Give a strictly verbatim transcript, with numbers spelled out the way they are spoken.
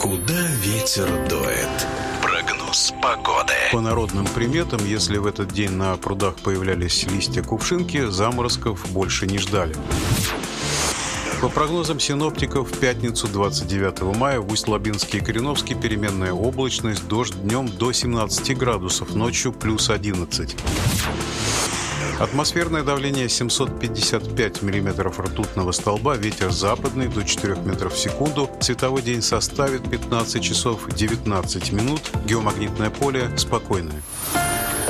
Куда ветер дует? Прогноз погоды. По народным приметам, если в этот день на прудах появлялись листья кувшинки, заморозков больше не ждали. По прогнозам синоптиков, в пятницу двадцать девятого мая в Усть-Лабинске и Кореновске переменная облачность, дождь днем до семнадцати градусов, ночью плюс одиннадцать. Атмосферное давление семьсот пятьдесят пять миллиметров ртутного столба, ветер западный до четырёх метров в секунду, световой день составит пятнадцать часов девятнадцать минут, геомагнитное поле спокойное.